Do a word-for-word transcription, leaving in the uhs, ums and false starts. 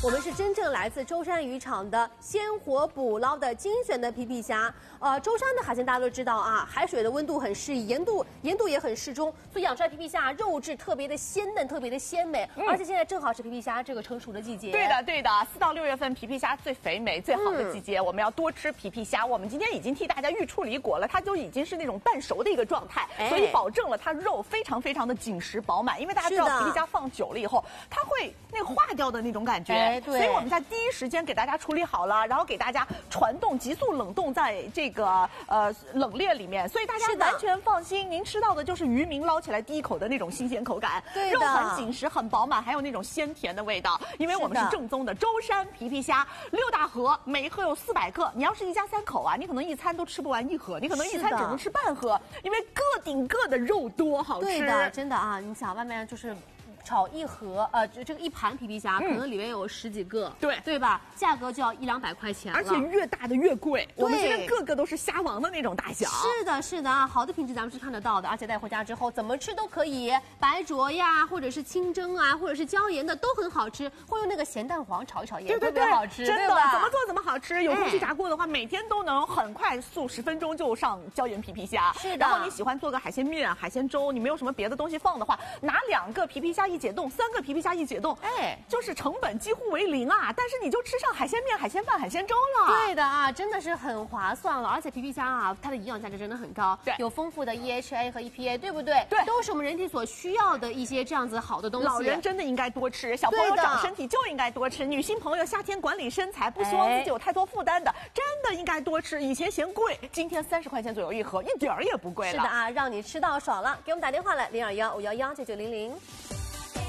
我们是真正来自舟山渔场的鲜活捕捞的精选的皮皮虾。呃，舟山的海鲜大家都知道啊，海水的温度很适宜，盐度盐度也很适中，所以养出来皮皮虾肉质特别的鲜嫩，特别的鲜美。嗯、而且现在正好是皮皮虾这个成熟的季节。 对的，对的，四到六月份皮皮虾最肥美、最好的季节，嗯、我们要多吃皮皮虾。我们今天已经替大家预处理过了，它就已经是那种半熟的一个状态，哎、所以保证了它肉非常非常的紧实饱满。因为大家知道皮皮虾放久了以后，它会那个化掉的那种感觉，哎、对，所以我们在第一时间给大家处理好了，然后给大家传冻、急速冷冻在这个呃冷链里面，所以大家完全放心。您吃到的就是渔民捞起来第一口的那种新鲜口感， 对的， 肉很紧实、很饱满，还有那种鲜甜的味道。因为我们是正宗的舟山皮皮虾，六大盒，每一盒有四百克。你要是一家三口啊，你可能一餐都吃不完一盒，你可能一餐只能吃半盒，因为个顶个的肉多，好吃。 对的，真的啊，你想外面就是。炒一盒，呃，这个一盘皮皮虾，可能里面有十几个， 对对吧？价格就要一两百块钱了， 而且越大的越贵。我们现在个个都是虾王的那种大小。 是的，是的啊，好的品质咱们是看得到的，而且带回家之后怎么吃都可以，白灼呀，或者是清蒸啊，或者是椒盐的都很好吃，或用那个咸蛋黄炒一炒也特别好吃， 真的，怎么做怎么好吃。有空气炸锅的话，每天都能很快速十分钟就上椒盐皮皮虾。 是的。 然后你喜欢做个海鲜面、海鲜粥，你没有什么别的东西放的话，拿两个皮皮虾一解冻，三个皮。皮皮虾一解冻，哎，就是成本几乎为零啊！但是你就吃上海鲜面、海鲜饭、海鲜粥了。 对的啊，真的是很划算了。而且皮皮虾啊，它的营养价值真的很高， 对， 有丰富的 E H A 和 E P A， 对不对？ 对， 都是我们人体所需要的一些这样子好的东西。 老人真的应该多吃，小朋友长身体就应该多吃。女性朋友夏天管理身材，不希望自己有太多负担的，真的应该多吃。以前嫌贵，今天三十块钱左右一盒，一点儿也不贵了。 是的啊，让你吃到爽了。给我们打电话来，零二幺五幺幺九九零零。